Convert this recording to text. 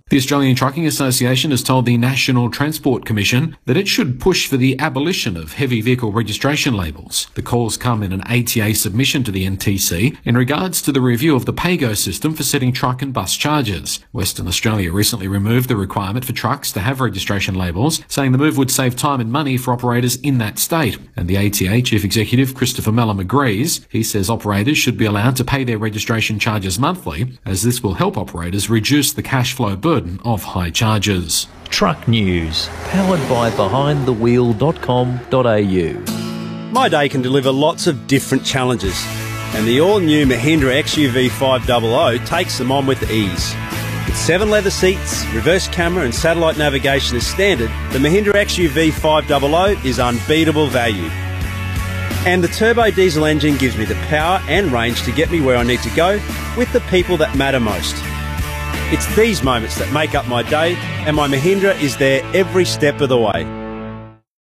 The Australian Trucking Association has told the National Transport Commission that it should push for the abolition of heavy vehicle registration labels. The calls come in an ATA submission to the NTC in regards to the review of the PAYGO system for setting truck and bus charges. Western Australia recently removed the requirement for trucks to have registration labels, saying the move would save time and money for operators in that state. And the ATA Chief Executive Christopher Mellum agrees. He says operators should be allowed to pay their registration charges monthly, as this will help operators reduce the cash flow burden of high charges. Truck News, powered by behindthewheel.com.au. My day can deliver lots of different challenges, and the all-new Mahindra XUV 500 takes them on with ease. With 7 leather seats, reverse camera and satellite navigation as standard, the Mahindra XUV 500 is unbeatable value. And the turbo diesel engine gives me the power and range to get me where I need to go with the people that matter most. It's these moments that make up my day, and my Mahindra is there every step of the way.